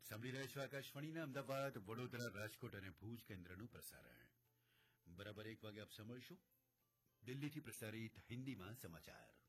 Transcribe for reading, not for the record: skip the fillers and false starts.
સાંભળી રહ્યા છો આકાશવાણીના અમદાવાદ, વડોદરા, રાજકોટ અને ભુજ કેન્દ્રનું પ્રસારણ. બરાબર 1 વાગે આપ સાંભળશો દિલ્હીથી પ્રસારિત હિન્દીમાં સમાચાર.